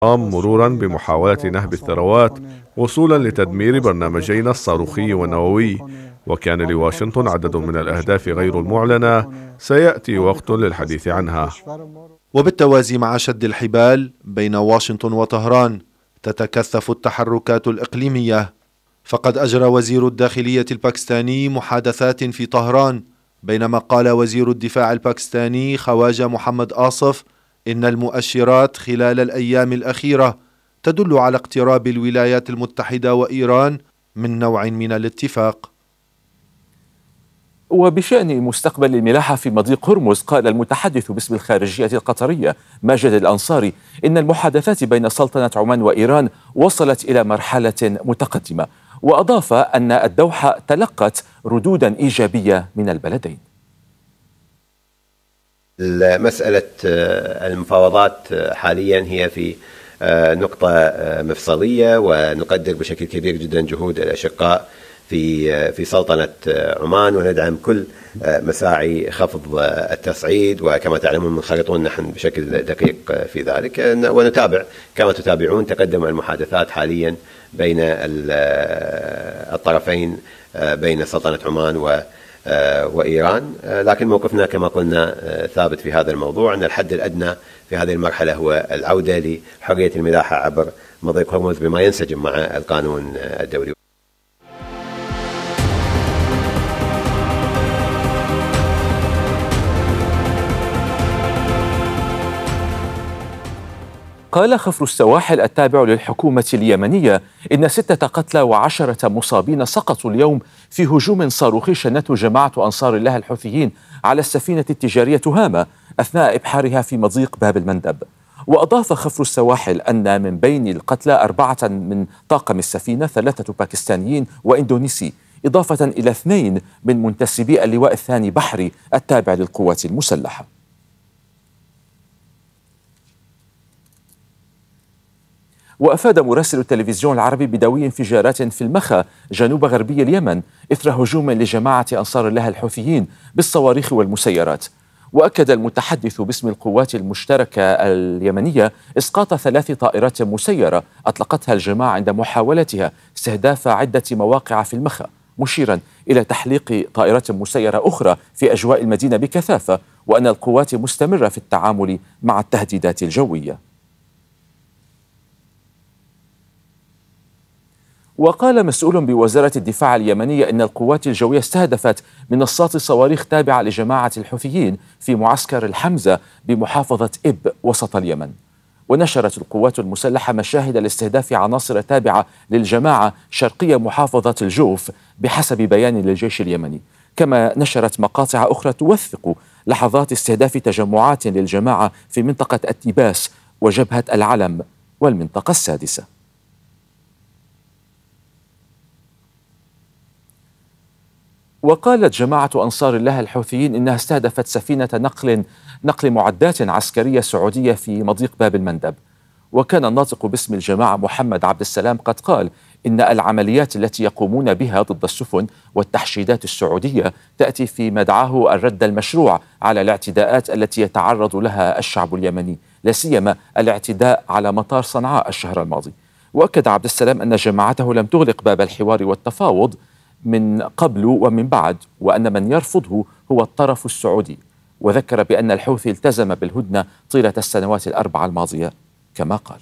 مرورا بمحاولة نهب الثروات وصولا لتدمير برنامجينا الصاروخي والنووي. وكان لواشنطن عدد من الأهداف غير المعلنة سيأتي وقت للحديث عنها. وبالتوازي مع شد الحبال بين واشنطن وطهران تتكثف التحركات الإقليمية، فقد أجرى وزير الداخلية الباكستاني محادثات في طهران، بينما قال وزير الدفاع الباكستاني خواجة محمد آصف إن المؤشرات خلال الأيام الأخيرة تدل على اقتراب الولايات المتحدة وإيران من نوع من الاتفاق. وبشأن مستقبل الملاحة في مضيق هرمز، قال المتحدث باسم الخارجية القطرية ماجد الأنصاري إن المحادثات بين سلطنة عمان وإيران وصلت إلى مرحلة متقدمة، وأضاف أن الدوحة تلقت ردودا إيجابية من البلدين. مسألة المفاوضات حاليا هي في نقطة مفصلية، ونقدر بشكل كبير جدا جهود الأشقاء في سلطنة عمان، وندعم كل مساعي خفض التصعيد، وكما تعلمون منخرطون نحن بشكل دقيق في ذلك، ونتابع كما تتابعون تقدم المحادثات حاليا بين الطرفين، بين سلطنة عمان وإيران. لكن موقفنا كما قلنا ثابت في هذا الموضوع، أن الحد الأدنى في هذه المرحلة هو العودة لحرية الملاحة عبر مضيق هرمز بما ينسجم مع القانون الدولي. قال خفر السواحل التابع للحكومة اليمنية إن 6 قتلى و10 مصابين سقطوا اليوم في هجوم صاروخي شنته جماعة أنصار الله الحوثيين على السفينة التجارية تهامة أثناء إبحارها في مضيق باب المندب. وأضاف خفر السواحل أن من بين القتلى 4 من طاقم السفينة، 3 باكستانيين وإندونيسي، إضافة إلى 2 من منتسبي اللواء الثاني بحري التابع للقوات المسلحة. وأفاد مراسل التلفزيون العربي بدوي انفجارات في المخا جنوب غربي اليمن إثر هجوم لجماعة أنصار الله الحوثيين بالصواريخ والمسيرات. وأكد المتحدث باسم القوات المشتركة اليمنية إسقاط 3 طائرات مسيرة أطلقتها الجماعة عند محاولتها استهداف عدة مواقع في المخا، مشيرا إلى تحليق طائرات مسيرة أخرى في أجواء المدينة بكثافة، وأن القوات مستمرة في التعامل مع التهديدات الجوية. وقال مسؤول بوزارة الدفاع اليمنية إن القوات الجوية استهدفت منصات صواريخ تابعة لجماعة الحوثيين في معسكر الحمزة بمحافظة إب وسط اليمن. ونشرت القوات المسلحة مشاهد لاستهداف عناصر تابعة للجماعة شرقية محافظة الجوف بحسب بيان للجيش اليمني، كما نشرت مقاطع أخرى توثق لحظات استهداف تجمعات للجماعة في منطقة التباس وجبهة العلم والمنطقة السادسة. وقالت جماعة أنصار الله الحوثيين إنها استهدفت سفينة نقل معدات عسكرية سعودية في مضيق باب المندب. وكان الناطق باسم الجماعة محمد عبد السلام قد قال إن العمليات التي يقومون بها ضد السفن والتحشيدات السعودية تأتي في مدعاه الرد المشروع على الاعتداءات التي يتعرض لها الشعب اليمني، لا سيما الاعتداء على مطار صنعاء الشهر الماضي. وأكد عبد السلام أن جماعته لم تغلق باب الحوار والتفاوض من قبل ومن بعد، وأن من يرفضه هو الطرف السعودي. وذكر بأن الحوثي التزم بالهدنة طيلة السنوات ال4 الماضية كما قال.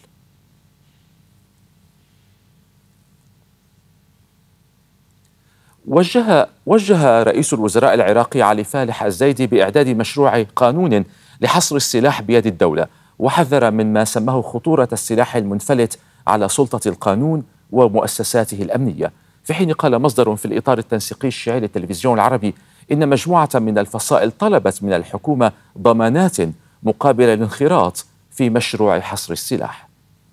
وجه رئيس الوزراء العراقي علي فالح الزيدي بإعداد مشروع قانون لحصر السلاح بيد الدولة، وحذر مما سماه خطورة السلاح المنفلت على سلطة القانون ومؤسساته الأمنية، في حين قال مصدر في الإطار التنسيقي الشيعي للتلفزيون العربي إن مجموعة من الفصائل طلبت من الحكومة ضمانات مقابل الانخراط في مشروع حصر السلاح.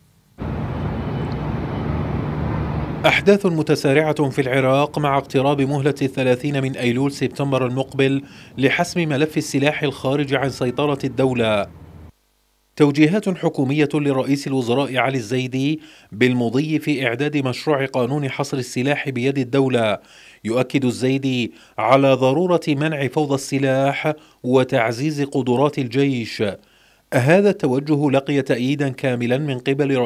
أحداث متسارعة في العراق مع اقتراب مهلة 30 من أيلول سبتمبر المقبل لحسم ملف السلاح الخارج عن سيطرة الدولة. توجيهات حكومية لرئيس الوزراء علي الزيدي بالمضي في إعداد مشروع قانون حصر السلاح بيد الدولة. يؤكد الزيدي على ضرورة منع فوضى السلاح وتعزيز قدرات الجيش. هذا التوجه لقي تأييدا كاملا من قبل